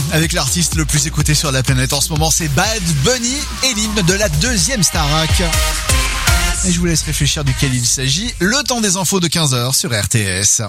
avec l'artiste le plus écouté sur la planète en ce moment, c'est Bad Bunny et l'hymne de la deuxième Starac. Et je vous laisse réfléchir duquel il s'agit. Le temps des infos de 15h sur RTS.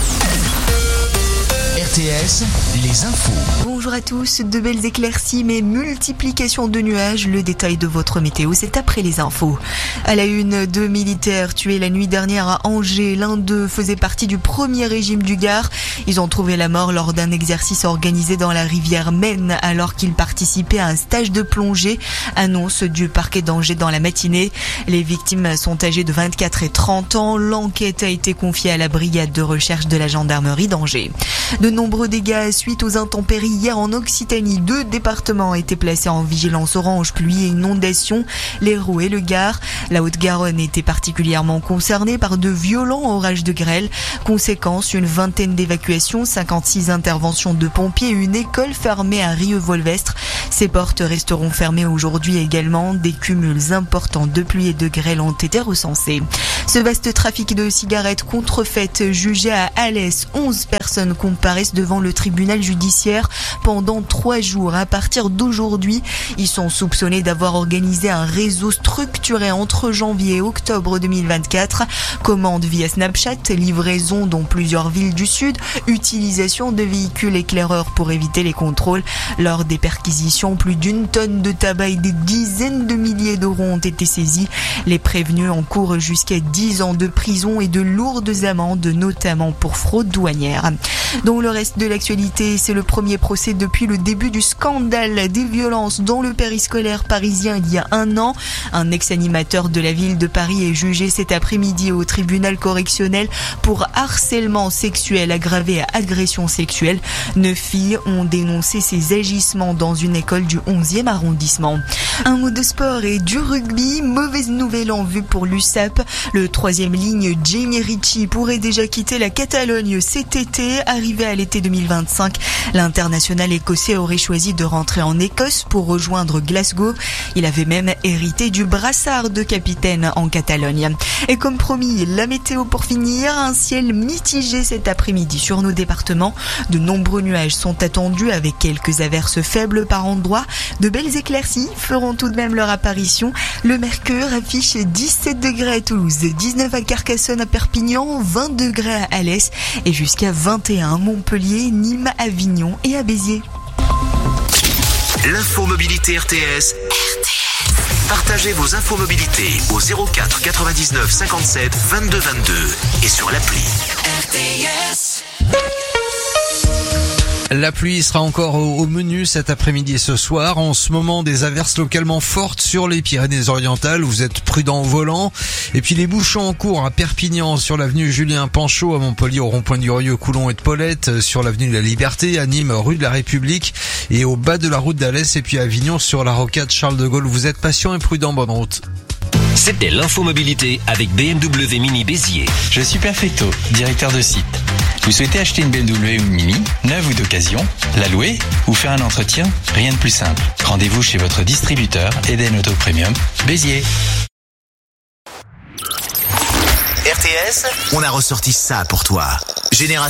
RTS, les infos. Bonjour à tous, de belles éclaircies mais multiplication de nuages. Le détail de votre météo, c'est après les infos. À la une, 2 militaires tués la nuit dernière à Angers. L'un d'eux faisait partie du premier régime du Gard. Ils ont trouvé la mort lors d'un exercice organisé dans la rivière Maine alors qu'ils participaient à un stage de plongée. Annonce du parquet d'Angers dans la matinée. Les victimes sont âgées de 24 et 30 ans. L'enquête a été confiée à la brigade de recherche de la gendarmerie d'Angers. De nombreux dégâts suite aux intempéries hier en Occitanie. 2 départements étaient placés en vigilance orange, pluie et inondation, l'Hérault et le Gard. La Haute-Garonne était particulièrement concernée par de violents orages de grêle. Conséquence, une vingtaine d'évacuations, 56 interventions de pompiers et une école fermée à Rieux-Volvestre. Ces portes resteront fermées aujourd'hui également. Des cumuls importants de pluie et de grêle ont été recensés. Ce vaste trafic de cigarettes contrefaites jugé à Alès, 11 personnes comparaissent devant le tribunal judiciaire pendant 3 jours. À partir d'aujourd'hui, ils sont soupçonnés d'avoir organisé un réseau structuré entre janvier et octobre 2024. Commande via Snapchat, livraison dans plusieurs villes du Sud, utilisation de véhicules éclaireurs pour éviter les contrôles. Lors des perquisitions, plus d'1 tonne de tabac et des dizaines de milliers d'euros ont été saisis. Les prévenus encourent jusqu'à 10 ans de prison et de lourdes amendes, notamment pour fraude douanière. Dans le reste de l'actualité, c'est le premier procès depuis le début du scandale des violences dans le périscolaire parisien il y a 1 an. Un ex-animateur de la ville de Paris est jugé cet après-midi au tribunal correctionnel pour harcèlement sexuel aggravé à agression sexuelle. 9 filles ont dénoncé ces agissements dans une école du 11e arrondissement. Un mot de sport et du rugby. Mauvaise nouvelle en vue pour l'USAP. Le 3e ligne Jamie Ritchie pourrait déjà quitter la Catalogne cet été. Arrivé à l'été 2025, l'international écossais aurait choisi de rentrer en Écosse pour rejoindre Glasgow. Il avait même hérité du brassard de capitaine en Catalogne. Et comme promis, la météo pour finir, un ciel mitigé cet après-midi sur nos départements. De nombreux nuages sont attendus avec quelques averses faibles par endroits. De belles éclaircies feront tout de même leur apparition. Le mercure affiche 17 degrés à Toulouse, 19 à Carcassonne, à Perpignan, 20 degrés à Alès et jusqu'à 21 à Montpellier, Nîmes, Avignon et à Béziers. L'info mobilité RTS. Partagez vos infos mobilité au 04 99 57 22 22 et sur l'appli RTS. La pluie sera encore au menu cet après-midi et ce soir. En ce moment, des averses localement fortes sur les Pyrénées-Orientales. Vous êtes prudents au volant. Et puis les bouchons en cours à Perpignan, sur l'avenue Julien Panchaud, à Montpellier, au rond-point du Rieux, Coulon et de Paulette, sur l'avenue de la Liberté, à Nîmes, rue de la République, et au bas de la route d'Alès, et puis à Avignon, sur la rocade Charles de Gaulle. Vous êtes patient et prudent, bonne route. C'était l'infomobilité avec BMW Mini Béziers. Je suis Perfecto, directeur de site. Vous souhaitez acheter une BMW ou une Mini, neuve ou d'occasion, la louer ou faire un entretien? Rien de plus simple. Rendez-vous chez votre distributeur Eden Auto Premium, Béziers. RTS, on a ressorti ça pour toi. Génération